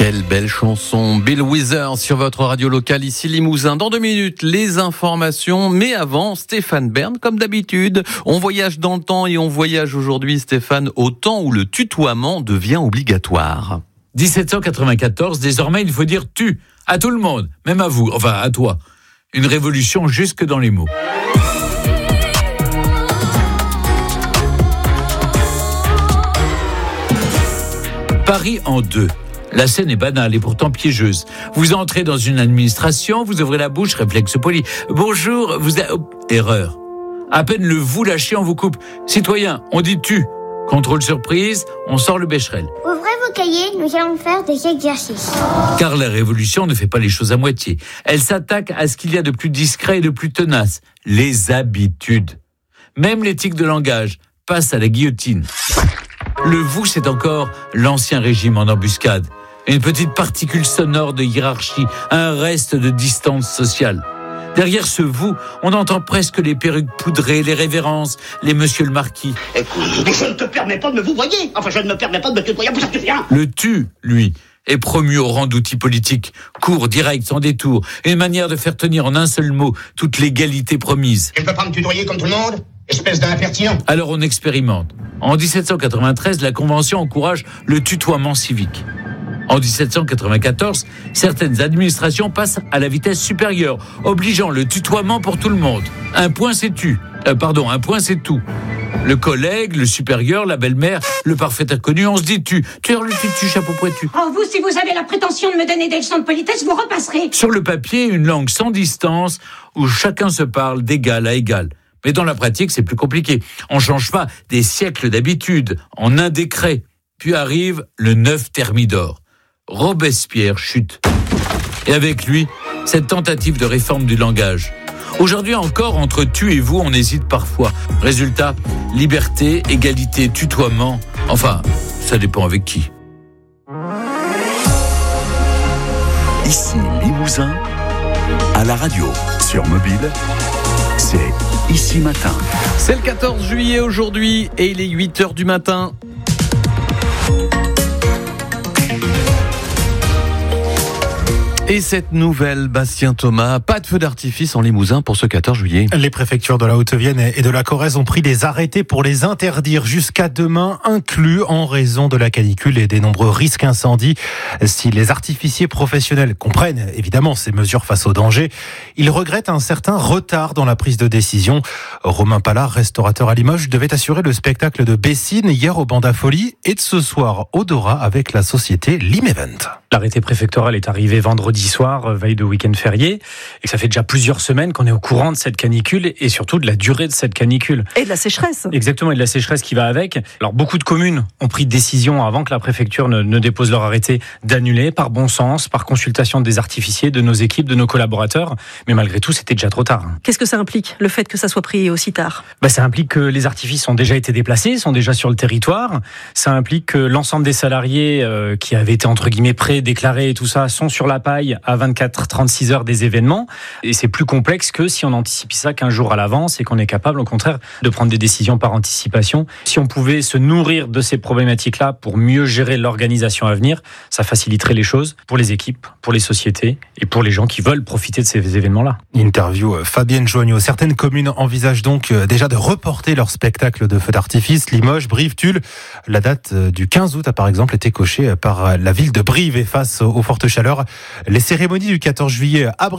Quelle belle chanson, Bill Withers sur votre radio locale ici Limousin. Dans 2 minutes, les informations, mais avant, Stéphane Bern, comme d'habitude. On voyage dans le temps et on voyage aujourd'hui, Stéphane, au temps où le tutoiement devient obligatoire. 1794, désormais il faut dire tu, à tout le monde, même à vous, enfin à toi. Une révolution jusque dans les mots. Paris en deux. La scène est banale et pourtant piégeuse. Vous entrez dans une administration, vous ouvrez la bouche, réflexe poli. Bonjour, erreur. À peine le vous lâchez, on vous coupe. Citoyen, on dit tu. Contrôle surprise, on sort le Becherel. Ouvrez vos cahiers, nous allons faire des exercices. Car la révolution ne fait pas les choses à moitié. Elle s'attaque à ce qu'il y a de plus discret et de plus tenace. Les habitudes. Même l'éthique de langage passe à la guillotine. Le vous, c'est encore l'ancien régime en embuscade. Une petite particule sonore de hiérarchie, un reste de distance sociale. Derrière ce vous, on entend presque les perruques poudrées, les révérences, les monsieur le marquis. Écoute, je ne te permets pas de me vous voyer. Enfin, je ne me permets pas de me tutoyer, vous savez rien. Le tu, lui, est promu au rang d'outil politique. Court, direct, sans détour. Une manière de faire tenir en un seul mot toute l'égalité promise. Je ne peux pas me tutoyer comme tout le monde, espèce d'impertinent. Alors on expérimente. En 1793, la Convention encourage le tutoiement civique. En 1794, certaines administrations passent à la vitesse supérieure, obligeant le tutoiement pour tout le monde. Un point c'est tu. Un point c'est tout. Le collègue, le supérieur, la belle-mère, le parfait inconnu, on se dit tu. Tu es le tutu, chapeau pointu. Oh, vous, si vous avez la prétention de me donner des leçons de politesse, vous repasserez. Sur le papier, une langue sans distance, où chacun se parle d'égal à égal. Mais dans la pratique, c'est plus compliqué. On ne change pas des siècles d'habitude en un décret. Puis arrive le 9 Thermidor. Robespierre chute. Et avec lui, cette tentative de réforme du langage. Aujourd'hui encore, entre tu et vous, on hésite parfois. Résultat, liberté, égalité, tutoiement. Enfin, ça dépend avec qui. Ici Limousin, à la radio, sur mobile, c'est Ici Matin. C'est le 14 juillet aujourd'hui et il est 8h du matin. Et cette nouvelle, Bastien Thomas, pas de feu d'artifice en Limousin pour ce 14 juillet. Les préfectures de la Haute-Vienne et de la Corrèze ont pris des arrêtés pour les interdire jusqu'à demain, inclus en raison de la canicule et des nombreux risques incendies. Si les artificiers professionnels comprennent évidemment ces mesures face au danger, ils regrettent un certain retard dans la prise de décision. Romain Pallard, restaurateur à Limoges, devait assurer le spectacle de Bessines hier au Banda Folie et de ce soir au Dora avec la société Limevent. L'arrêté préfectoral est arrivé vendredi soir, veille de week-end férié, et ça fait déjà plusieurs semaines qu'on est au courant de cette canicule et surtout de la durée de cette canicule. Et de la sécheresse. Exactement, et de la sécheresse qui va avec. Alors beaucoup de communes ont pris décision avant que la préfecture ne dépose leur arrêté d'annuler par bon sens, par consultation des artificiers, de nos équipes, de nos collaborateurs, mais malgré tout c'était déjà trop tard. Qu'est-ce que ça implique, le fait que ça soit pris aussi tard ? Ça implique que les artifices ont déjà été déplacés, sont déjà sur le territoire. Ça implique que l'ensemble des salariés qui avaient été entre guillemets déclarés et tout ça sont sur la paille à 24-36 heures des événements. Et c'est plus complexe que si on anticipe ça 15 jours à l'avance et qu'on est capable au contraire de prendre des décisions par anticipation. Si on pouvait se nourrir de ces problématiques-là pour mieux gérer l'organisation à venir, ça faciliterait les choses pour les équipes, pour les sociétés et pour les gens qui veulent profiter de ces événements-là. Interview Fabienne Joignot. Certaines communes envisagent donc déjà de reporter leur spectacle de feux d'artifice. Limoges, Brive, Tulle. La date du 15 août a par exemple été cochée par la ville de Brive et face aux fortes chaleurs. Les cérémonies du 14 juillet à Brive